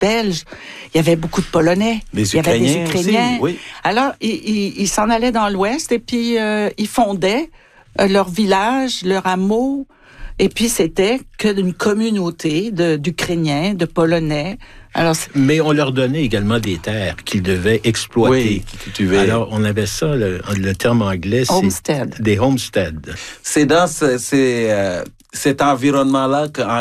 Belges. Il y avait beaucoup de Polonais. Il y avait des Ukrainiens. Aussi, oui. Alors, ils s'en allaient dans l'Ouest et puis ils fondaient leur village, leur hameau. Et puis, c'était que d'une communauté d'Ukrainiens, de Polonais. Alors, mais on leur donnait également des terres qu'ils devaient exploiter. Oui, qui cultivaient. Alors, on avait ça, le terme anglais, c'est homestead. Des homesteads. C'est dans cet environnement-là qu'en